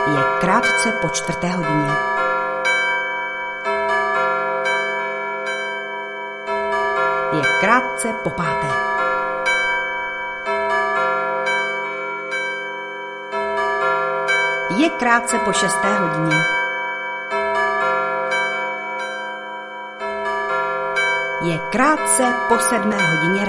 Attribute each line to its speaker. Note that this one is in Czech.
Speaker 1: Je krátce po 4. hodině. Je krátce po 5. Je krátce po 6. hodině. Je krátce po 7. hodině